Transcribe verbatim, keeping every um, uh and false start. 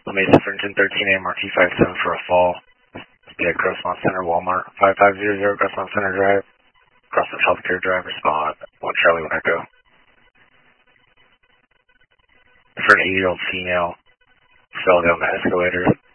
Mesa for engine thirteen A M R T five seven for a fall. Be at Grossmont Center, Walmart, five five zero zero Grossmont Center Drive. Crossing Healthcare Drive, respond. one Charlie, one Echo. For an eighty-year-old female, fell down the escalator.